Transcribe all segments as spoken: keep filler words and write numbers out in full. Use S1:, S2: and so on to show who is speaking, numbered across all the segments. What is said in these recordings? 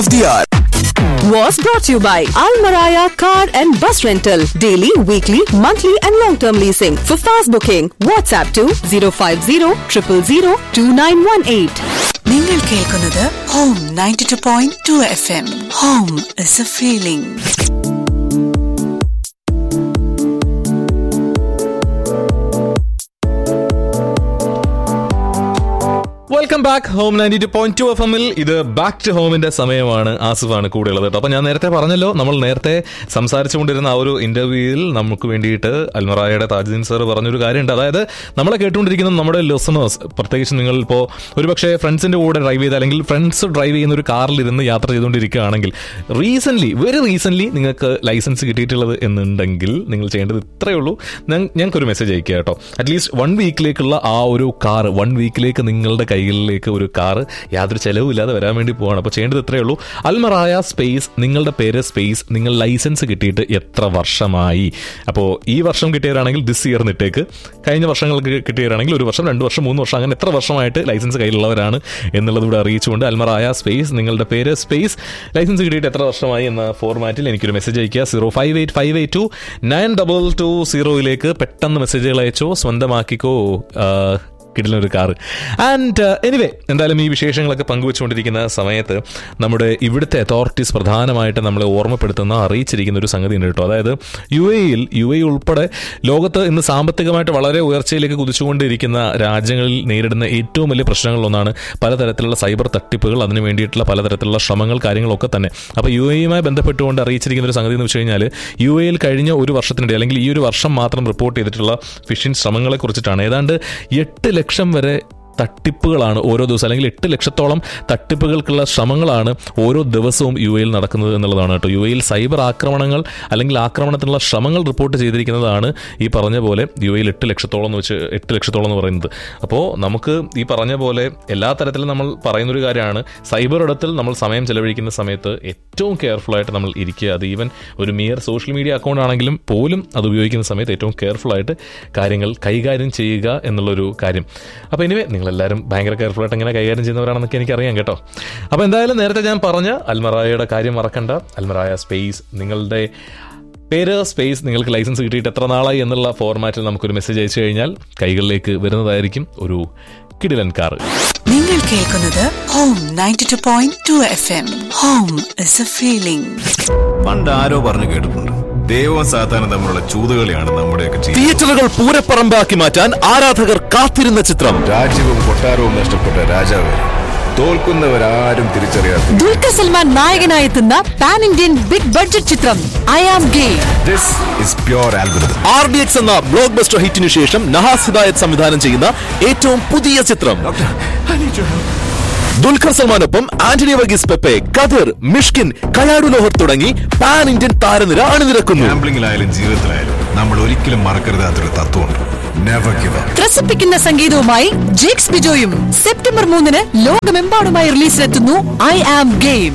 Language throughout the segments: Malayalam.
S1: Was brought to you by Almaraya Car and Bus Rental. Daily, weekly, monthly and long-term leasing. For fast booking, WhatsApp to zero five zero zero zero zero two nine one eight.
S2: നിങ്ങൾ കേൾക്കുന്നത് Home ninety-two point two F M. Home is a feeling.
S3: Welcome back home ninety two point two F എമ്മിൽ. ഇത് ബാക്ക് ടു ഹോമിന്റെ സമയമാണ്. ആസിഫാണ് കൂടെയുള്ളത് കേട്ടോ. അപ്പോൾ ഞാൻ നേരത്തെ പറഞ്ഞല്ലോ, നമ്മൾ നേരത്തെ സംസാരിച്ചുകൊണ്ടിരുന്ന ആ ഒരു ഇന്റർവ്യൂവിൽ നമുക്ക് വേണ്ടിയിട്ട് അൽമറായയുടെ താജുദ്ദീൻ സാർ പറഞ്ഞൊരു കാര്യമുണ്ട്. അതായത് നമ്മളെ കേട്ടുകൊണ്ടിരിക്കുന്ന നമ്മുടെ ലിസണേഴ്സ്, പ്രത്യേകിച്ച് നിങ്ങൾ ഇപ്പോൾ ഒരുപക്ഷെ ഫ്രണ്ട്സിന്റെ കൂടെ ഡ്രൈവ് ചെയ്ത് അല്ലെങ്കിൽ ഫ്രണ്ട്സ് ഡ്രൈവ് ചെയ്യുന്ന ഒരു കാറിലിരുന്ന് യാത്ര ചെയ്തുകൊണ്ടിരിക്കുകയാണെങ്കിൽ റീസെന്റ് വെരി റീസെന്റ് നിങ്ങൾക്ക് ലൈസൻസ് കിട്ടിയിട്ടുള്ളത് എന്നുണ്ടെങ്കിൽ നിങ്ങൾ ചെയ്യേണ്ടത് ഇത്രയേ ഉള്ളൂ. ഞങ്ങൾക്കൊരു മെസ്സേജ് അയക്കുക കേട്ടോ. അറ്റ്ലീസ്റ്റ് വൺ വീക്കിലേക്കുള്ള ആ ഒരു കാർ വൺ വീക്കിലേക്ക് നിങ്ങളുടെ കൈകളിലേക്ക് ഒരു കാറ് യാതൊരു ചെലവില്ലാതെ വരാൻ വേണ്ടി പോവാണ്. അപ്പോൾ ചെയ്യേണ്ടത് ഇത്രയേ ഉള്ളൂ. അൽമറായ സ്പേസ്, നിങ്ങളുടെ പേര് സ്പേസ്, നിങ്ങൾ ലൈസൻസ് കിട്ടിയിട്ട് എത്ര വർഷമായി? അപ്പോൾ ഈ വർഷം കിട്ടിയവരാണെങ്കിൽ ദിസ് ഇയർ നിട്ടേക്ക്, കഴിഞ്ഞ വർഷങ്ങൾക്ക് കിട്ടിയവരാണെങ്കിൽ ഒരു വർഷം, രണ്ട് വർഷം, മൂന്ന് വർഷം, അങ്ങനെ എത്ര വർഷമായിട്ട് ലൈസൻസ് കയ്യിലുള്ളവരാണ് എന്നുള്ളത് ഇവിടെ അറിയിച്ചുകൊണ്ട് അൽമറായ സ്പേസ്, നിങ്ങളുടെ പേര് സ്പേസ്, ലൈസൻസ് കിട്ടിയിട്ട് എത്ര വർഷമായി എന്ന ഫോർമാറ്റിൽ എനിക്കൊരു മെസ്സേജ് അയക്കുക. Zero five eight five eight to nine double two സീറോയിലേക്ക് പെട്ടെന്ന് മെസ്സേജുകൾ അയച്ചോ, സ്വന്തമാക്കിക്കോ കിട്ടുന്നൊരു കാറ്. ആൻഡ് എനിവേ, എന്തായാലും ഈ വിശേഷങ്ങളൊക്കെ പങ്കുവെച്ചുകൊണ്ടിരിക്കുന്ന സമയത്ത് നമ്മുടെ ഇവിടുത്തെ അതോറിറ്റീസ് പ്രധാനമായിട്ട് നമ്മളെ ഓർമ്മപ്പെടുത്തുന്ന, അറിയിച്ചിരിക്കുന്ന ഒരു സംഗതി ഉണ്ട് കേട്ടോ. അതായത് യു എയിൽ യു എ ഉൾപ്പെടെ ലോകത്ത് ഇന്ന് സാമ്പത്തികമായിട്ട് വളരെ ഉയർച്ചയിലേക്ക് കുതിച്ചുകൊണ്ടിരിക്കുന്ന രാജ്യങ്ങളിൽ നേരിടുന്ന ഏറ്റവും വലിയ പ്രശ്നങ്ങളിലൊന്നാണ് പലതരത്തിലുള്ള സൈബർ തട്ടിപ്പുകൾ, അതിന് വേണ്ടിയിട്ടുള്ള പലതരത്തിലുള്ള ശ്രമങ്ങൾ, കാര്യങ്ങളൊക്കെ തന്നെ. അപ്പോൾ യു എയുമായി ബന്ധപ്പെട്ടുകൊണ്ട് അറിയിച്ചിരിക്കുന്ന ഒരു സംഗതി എന്ന് വെച്ച് കഴിഞ്ഞാൽ, യു എയിൽ കഴിഞ്ഞ ഒരു വർഷത്തിനിടെ അല്ലെങ്കിൽ ഈ ഒരു വർഷം മാത്രം റിപ്പോർട്ട് ചെയ്തിട്ടുള്ള ഫിഷിംഗ് ശ്രമങ്ങളെ കുറിച്ചിട്ടാണ്. ഏതാണ്ട് എട്ട് ലക്ഷം വരെ തട്ടിപ്പുകളാണ് ഓരോ ദിവസം, അല്ലെങ്കിൽ എട്ട് ലക്ഷത്തോളം തട്ടിപ്പുകൾക്കുള്ള ശ്രമങ്ങളാണ് ഓരോ ദിവസവും യു എയിൽ നടക്കുന്നത് എന്നുള്ളതാണ് കേട്ടോ. യു എയിൽ സൈബർ ആക്രമണങ്ങൾ അല്ലെങ്കിൽ ആക്രമണത്തിനുള്ള ശ്രമങ്ങൾ റിപ്പോർട്ട് ചെയ്തിരിക്കുന്നതാണ് ഈ പറഞ്ഞ പോലെ യു എയിൽ എട്ട് ലക്ഷത്തോളം എന്ന് വെച്ച് എട്ട് ലക്ഷത്തോളം എന്ന് പറയുന്നത്. അപ്പോൾ നമുക്ക് ഈ പറഞ്ഞ പോലെ എല്ലാ തരത്തിലും നമ്മൾ പറയുന്നൊരു കാര്യമാണ്, സൈബർ ഇടത്തിൽ നമ്മൾ സമയം ചെലവഴിക്കുന്ന സമയത്ത് ഏറ്റവും കെയർഫുൾ ആയിട്ട് നമ്മൾ ഇരിക്കുക. അത് ഈവൻ ഒരു മിയർ സോഷ്യൽ മീഡിയ അക്കൗണ്ട് ആണെങ്കിലും പോലും അത് ഉപയോഗിക്കുന്ന സമയത്ത് ഏറ്റവും കെയർഫുൾ ആയിട്ട് കാര്യങ്ങൾ കൈകാര്യം ചെയ്യുക എന്നുള്ളൊരു കാര്യം. അപ്പോൾ എനിവേ, നിങ്ങളെല്ലാവരും ഭയങ്കര കെയർഫുൾ ആയിട്ട് എങ്ങനെ കൈകാര്യം ചെയ്യുന്നവരാണെന്നൊക്കെ എനിക്കറിയാം കേട്ടോ. അപ്പോൾ എന്തായാലും നേരത്തെ ഞാൻ പറഞ്ഞ അൽമറായയുടെ കാര്യം മറക്കണ്ട. അൽമറായ സ്പേസ്, നിങ്ങളുടെ പേര് സ്പേസ്, നിങ്ങൾക്ക് ലൈസൻസ് കിട്ടിയിട്ട് എത്ര നാളായി എന്നുള്ള ഫോർമാറ്റിൽ നമുക്കൊരു മെസ്സേജ് അയച്ചു കഴിഞ്ഞാൽ കൈകളിലേക്ക് വരുന്നതായിരിക്കും ഒരു കിടിലൻ കാർ.
S2: നിങ്ങൾ കേൾക്കുന്നത് home ninety two point two F M. Home is A feeling.
S4: പണ്ട് ആരോ പറഞ്ഞു കേട്ടിട്ടുണ്ട്, ദൈവവും സാത്താനും തമ്മിലുള്ള ചൂതുകളിയാണ് നമ്മുടെയൊക്കെ ജീവിതം.
S5: തിയേറ്ററുകൾ പൂരപ്പറമ്പാക്കി മാറ്റാൻ ആരാധകർ കാത്തിരുന്ന ചിത്രം.
S4: രാജ്യവും കൊട്ടാരവും നഷ്ടപ്പെട്ട രാജാവ്, തോൽക്കുന്നവരാരും തിരിച്ചറിയാത്ത
S1: Dulquer Salman നായകനായെത്തുന്ന pan Indian big budget ചിത്രം I am game.
S4: This is pure algorithm.
S5: R D X എന്ന ബ്ലോക്ക് ബസ്റ്റർ ഹിറ്റിനു ശേഷം നഹാസ് ഹിദായത്ത് സംവിധാനം ചെയ്യുന്ന ഏറ്റവും പുതിയ ചിത്രം. ദുൽഖർ സൽമാനൊപ്പം ആന്റണി വർഗീസ് പെപ്പെ, കദിർ, മിഷ്കിൻ, കയാടു ലോഹർ തുടങ്ങി പാൻ ഇന്ത്യൻ താരനിര അണിനിരക്കുന്നു.
S4: ഗാംബ്ലിംഗിലായാലും ജീവിതത്തിലായാലും നമ്മൾ ഒരിക്കലും മറക്കരുതാത്തൊരു തത്വമുണ്ട്, never give up.
S1: ത്രസിപ്പിക്കുന്ന സംഗീതവുമായി Jakes ബിജോയും September മൂന്നിന് ലോകമെമ്പാടുമായി റിലീസിലെത്തുന്നു I am game.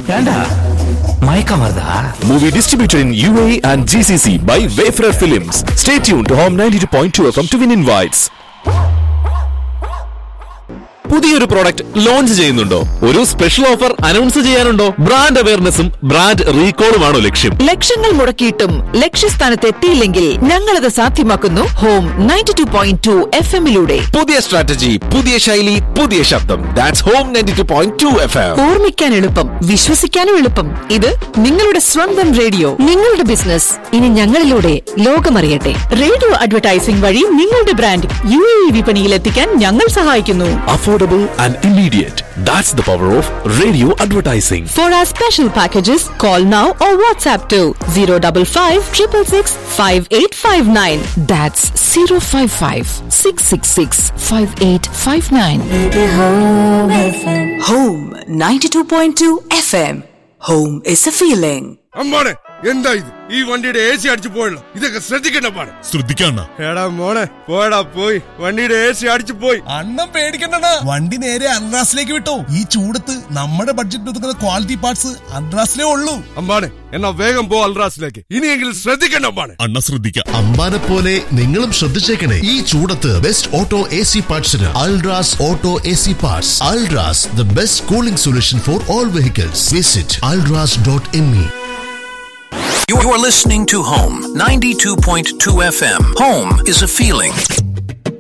S5: Movie distributed in U A E and G C C by Wayfarer Films. Stay tuned to Home ninety-two point two F M to win invites. പുതിയൊരു പ്രോഡക്റ്റ് ലോഞ്ച് ചെയ്യുന്നുണ്ടോ? ഒരു special offer announce ചെയ്യാനുണ്ടോ? Brand അവയർനെസ്സും brand റീകോളുമാണോ ലക്ഷ്യം?
S1: ലക്ഷങ്ങൾ മുടക്കിയിട്ടും ലക്ഷ്യസ്ഥാനത്ത് എത്തിയില്ലെങ്കിൽ ഞങ്ങളത് സാധ്യമാക്കുന്നു home ninety two point two F എമ്മിലൂടെ.
S5: പുതിയ സ്ട്രാറ്റജി, പുതിയ ശൈലി, പുതിയ ശബ്ദം. That's home ninety two point two F M.
S1: ഓർമ്മിക്കാൻ എളുപ്പം, വിശ്വസിക്കാനും എളുപ്പം. ഇത് നിങ്ങളുടെ സ്വന്തം റേഡിയോ. നിങ്ങളുടെ ബിസിനസ് ഇനി ഞങ്ങളിലൂടെ ലോകമറിയട്ടെ. റേഡിയോ അഡ്വർടൈസിംഗ് വഴി നിങ്ങളുടെ ബ്രാൻഡ് യു എ ഇ വിപണിയിൽ എത്തിക്കാൻ ഞങ്ങൾ സഹായിക്കുന്നു.
S5: Affordable and immediate. That's the power of radio advertising.
S1: For our special packages, call now or WhatsApp to zero five five six six six five eight five nine. That's zero five five six six six five eight five nine.
S2: Home ninety-two point two F M. Home is a feeling.
S4: I'm on it.
S6: എന്താ ഇത്? ഈ വണ്ടിയുടെ എ സി അടിച്ചു പോയല്ലോ. ഇതൊക്കെ ശ്രദ്ധിക്കണ്ട പാടെ.
S7: ശ്രദ്ധിക്കണ്ട.
S6: എടാ മോനെ, പോയടാ പോയി. വണ്ടിയുടെ എ സി അടിച്ചു പോയി.
S7: അണ്ണം പേടിക്കണ്ട, വണ്ടി നേരെ അൺറാസിലേക്ക് വിട്ടോ. ഈ ചൂടത്ത് നമ്മുടെ ബഡ്ജറ്റ് ഒതുക്കുന്ന ക്വാളിറ്റി പാർട്സ് അൺറാസിലേ ഉള്ളൂ.
S6: അമ്പാനെ, എന്നാ വേഗം പോ അൽറാസിലേക്ക്. ഇനിയെങ്കിലും ശ്രദ്ധിക്കണ്ട അമ്പാനെ.
S7: അണ്ണ ശ്രദ്ധിക്കാം.
S8: അമ്പാനെ പോലെ നിങ്ങളും ശ്രദ്ധിച്ചേക്കണേ. ഈ ചൂടത്ത് best auto A C പാർട്സിന് Ultras auto A C parts. Ultras, the best cooling solution for all vehicles. Visit Ultras dot M E.
S9: You are listening to Home ninety-two point two F M. Home is a feeling.